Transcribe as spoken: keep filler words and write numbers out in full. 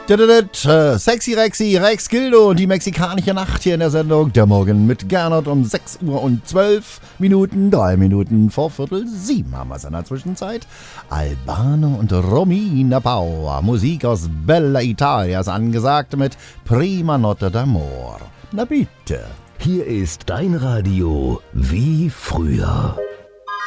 Sexy Rexy, Rex Gildo und die mexikanische Nacht hier in der Sendung Der Morgen mit Gernot um sechs Uhr und zwölf Minuten, drei Minuten vor Viertel sieben haben wir es in der Zwischenzeit. Albano und Romina Power, Musik aus Bella Italia ist angesagt mit Prima Notte d'Amor. Na bitte. Hier ist dein Radio wie früher.